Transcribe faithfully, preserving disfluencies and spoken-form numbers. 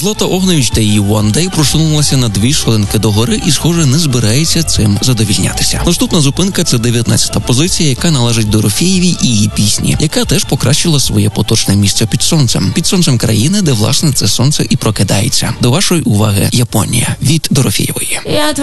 Злата Огневич та її One Day просунулася на дві швидинки догори і, схоже, не збирається цим задовільнятися. Наступна зупинка – це дев'ятнадцята позиція, яка належить Дорофєєвій і її пісні, яка теж покращила своє поточне місце під сонцем. Під сонцем країни, де, власне, це сонце і прокидається. До вашої уваги Японія від Дорофєєвої. Я